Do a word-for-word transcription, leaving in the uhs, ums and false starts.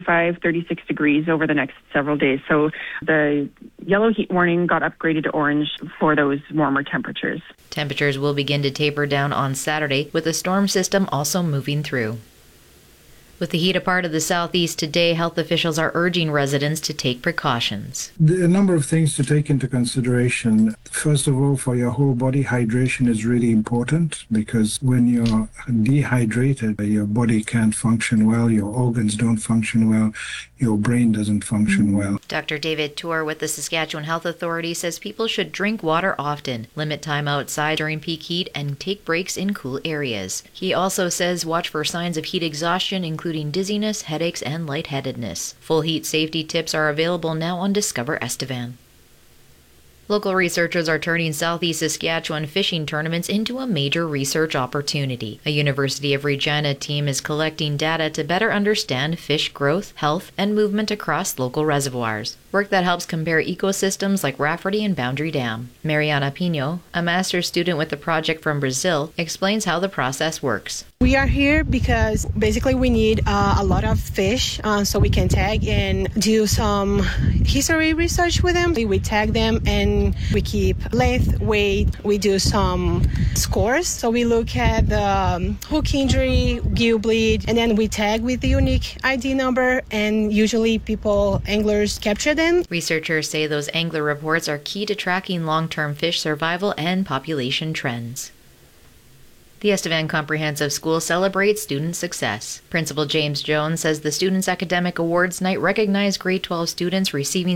thirty-five, thirty-six degrees over the next several days. So the yellow heat warning got upgraded to orange for those warmer temperatures. Temperatures will begin to taper down on Saturday, with the storm system also moving through. With the heat a part of the southeast today, health officials are urging residents to take precautions. There are a number of things to take into consideration. First of all, for your whole body, hydration is really important, because when you're dehydrated, your body can't function well, your organs don't function well, your brain doesn't function well. Doctor David Tour with the Saskatchewan Health Authority says people should drink water often, limit time outside during peak heat, and take breaks in cool areas. He also says watch for signs of heat exhaustion, including including dizziness, headaches, and lightheadedness. Full heat safety tips are available now on Discover Estevan. Local researchers are turning Southeast Saskatchewan fishing tournaments into a major research opportunity. A University of Regina team is collecting data to better understand fish growth, health, and movement across local reservoirs. Work that helps compare ecosystems like Rafferty and Boundary Dam. Mariana Pino, a master's student with the project from Brazil, explains how the process works. We are here because basically we need uh, a lot of fish uh, so we can tag and do some history research with them. We tag them and we keep length, weight, we do some scores. So we look at the um, hook injury, gill bleed, and then we tag with the unique I D number, and usually people, anglers, capture them. Researchers say those angler reports are key to tracking long-term fish survival and population trends. The Estevan Comprehensive School celebrates student success. Principal James Jones says the Students' Academic Awards Night recognized grade twelve students receiving